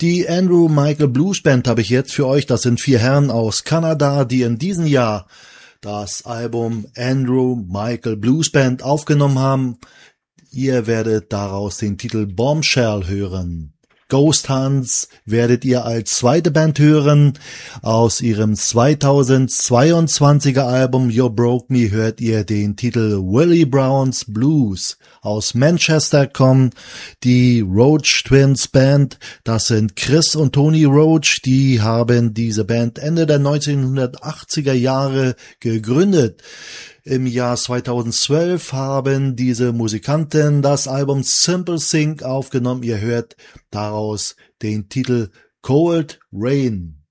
Die Andrew Michael Blues Band habe ich jetzt für euch. Das sind 4 Herren aus Kanada, die in diesem Jahr das Album Andrew Michael Blues Band aufgenommen haben. Ihr werdet daraus den Titel Bombshell hören. Ghost Hunts werdet ihr als zweite Band hören. Aus ihrem 2022er Album You Broke Me hört ihr den Titel Willie Brown's Blues. Aus Manchester kommen die Roach Twins Band. Das sind Chris und Tony Roach. Die haben diese Band Ende der 1980er Jahre gegründet. Im Jahr 2012 haben diese Musikanten das Album Simple Think aufgenommen. Ihr hört daraus den Titel Cold Rain.